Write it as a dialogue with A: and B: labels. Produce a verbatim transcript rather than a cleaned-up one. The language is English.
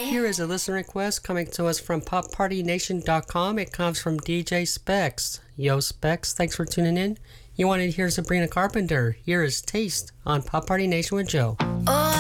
A: Here is a listener request coming to us from pop party nation dot com. It comes from D J Specs. Yo, Specs, thanks for tuning in. You wanted to hear Sabrina Carpenter. Here is Taste on Pop Party Nation with Joe.
B: Oh.